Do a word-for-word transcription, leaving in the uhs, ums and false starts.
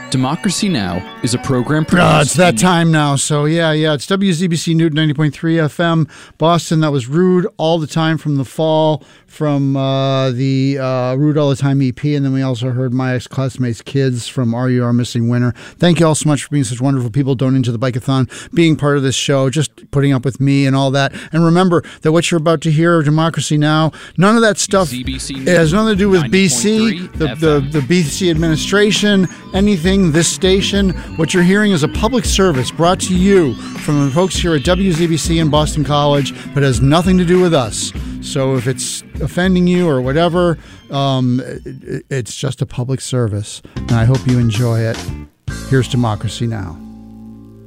Democracy Now! Is a program produced... Uh, it's that time now, so yeah, yeah. It's W Z B C Newton ninety point three F M, Boston. That was Rude All the Time from The Fall, from uh, the uh, Rude All the Time E P, and then we also heard My Ex-Classmates' Kids from Are You Our Missing Winner. Thank you all so much for being such wonderful people, donating to the Bike-a-thon, being part of this show, just putting up with me and all that. And remember that what you're about to hear, Democracy Now!, none of that stuff, it has nothing to do with B C, the, the, the B C administration, anything, this station. What you're hearing is a public service brought to you from the folks here at W Z B C and Boston College, but has nothing to do with us. So if it's offending you or whatever, um, it, it's just a public service. And I hope you enjoy it. Here's Democracy Now!